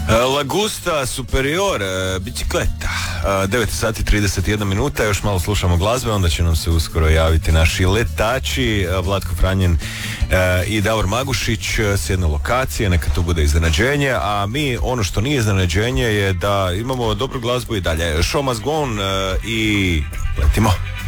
Lagusta Superior, bicikleta. 9 sati 31 minuta, još malo slušamo glazbe, onda će nam se uskoro javiti naši letači, Vlatko Franjen i Davor Magušić s jedne lokacije, neka to bude iznenađenje, a mi, ono što nije iznenađenje je da imamo dobru glazbu i dalje. Show must go on i letimo.